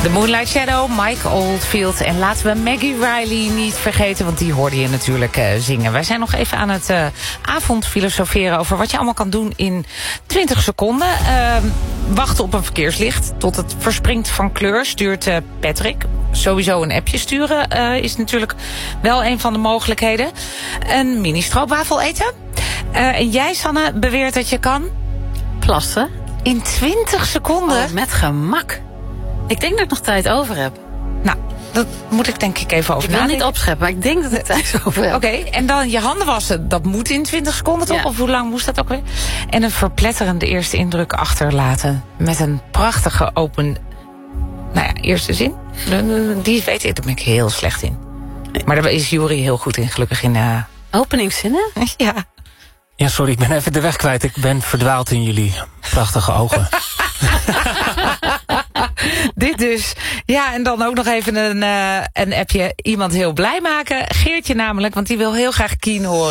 The Moonlight Shadow, Mike Oldfield. En laten we Maggie Riley niet vergeten, want die hoorde je natuurlijk zingen. Wij zijn nog even aan het avondfilosoferen over wat je allemaal kan doen in 20 seconden. Wachten op een verkeerslicht tot het verspringt van kleur, stuurt Patrick. Sowieso een appje sturen is natuurlijk wel een van de mogelijkheden. Een mini-stroopwafel eten. En jij, Sanne, beweert dat je kan plassen. In 20 seconden? Oh, met gemak. Ik denk dat ik nog tijd over heb. Nou, dat moet ik denk ik even over nadenken. Ik wil niet opscheppen, maar ik denk dat ik tijd over heb. Oké, en dan je handen wassen, dat moet in 20 seconden toch? Ja. Of hoe lang moest dat ook weer? En een verpletterende eerste indruk achterlaten. Met een prachtige open... Nou ja, eerste zin. Die weet ik, daar ben ik heel slecht in. Maar daar is Juri heel goed in, gelukkig in... Openingszinnen? Ja. Ja, sorry, ik ben even de weg kwijt. Ik ben verdwaald in jullie prachtige ogen. Dit dus. Ja, en dan ook nog even een appje. Iemand heel blij maken. Geertje namelijk, want die wil heel graag Keen horen.